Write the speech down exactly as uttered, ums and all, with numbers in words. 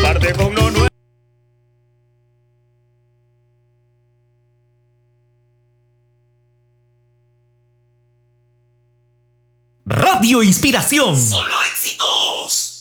Comparte con lo nuevo. Radio Inspiración. Solo éxitos.